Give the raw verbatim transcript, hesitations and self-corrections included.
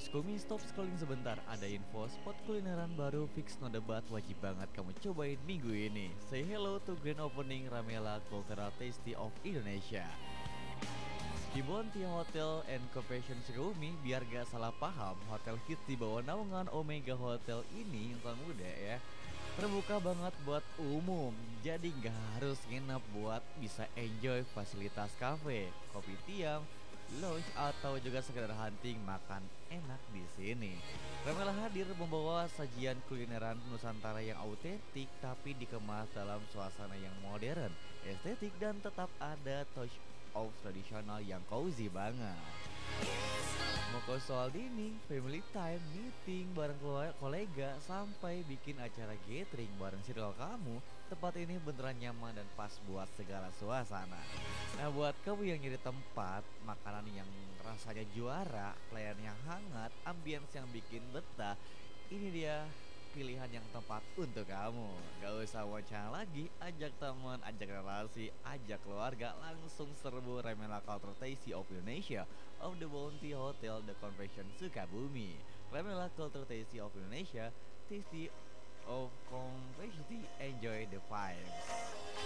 Sukumi, stop scrolling sebentar. Ada info spot kulineran baru fix no debat, wajib banget kamu cobain minggu ini. Say hello to grand opening Ramela Cultural Tasty of Indonesia di Bonti Hotel and Convention Sukabumi. Biar gak salah paham, hotel hits di bawah naungan Omega Hotel ini yang tahun muda ya, terbuka banget buat umum. Jadi nggak harus nginep buat bisa enjoy fasilitas cafe, kopi tiam, lounge atau juga sekedar hunting makan enak di sini. Ramela hadir membawa sajian kulineran Nusantara yang autentik tapi dikemas dalam suasana yang modern, estetik dan tetap ada touch of tradisional yang cozy banget. Mau ke soal dining, family time, meeting bareng keluarga, kolega, sampai bikin acara gathering bareng circle kamu, tempat ini beneran nyaman dan pas buat segala suasana. Nah, buat kamu yang nyari tempat, makanan yang rasanya juara, pelayan yang hangat, ambience yang bikin betah, ini dia pilihan yang tepat untuk kamu. Gak usah wacana lagi, ajak teman, ajak relasi, ajak keluarga, langsung serbu Ramela Cultural Tasty of Indonesia of the Bounty Hotel The Convention Sukabumi. Ramela Cultural Tasty of Indonesia, tasty of complexity, enjoy the vibes.